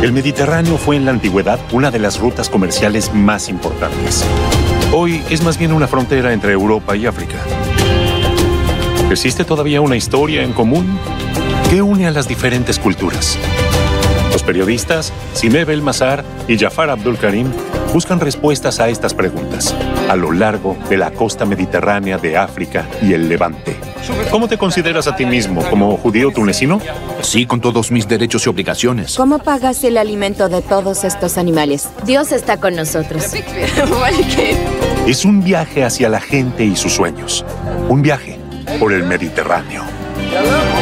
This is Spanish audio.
El Mediterráneo fue en la antigüedad una de las rutas comerciales más importantes. Hoy es más bien una frontera entre Europa y África. ¿Existe todavía una historia en común? ¿Qué une a las diferentes culturas? Los periodistas Simeb El-Mazar y Jafar Abdul Karim buscan respuestas a estas preguntas a lo largo de la costa mediterránea de África y el Levante. ¿Cómo te consideras a ti mismo? ¿Como judío tunecino? Sí, con todos mis derechos y obligaciones. ¿Cómo pagas el alimento de todos estos animales? Dios está con nosotros. Es un viaje hacia la gente y sus sueños. Un viaje por el Mediterráneo.